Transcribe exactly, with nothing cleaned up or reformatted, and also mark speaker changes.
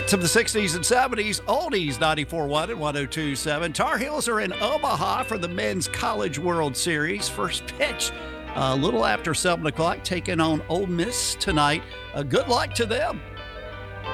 Speaker 1: Hits of the sixties and seventies, oldies ninety-four point one and one oh two point seven. Tar Heels are in Omaha for the Men's College World Series. First pitch a little after seven o'clock, taking on Ole Miss tonight. Uh, good luck to them.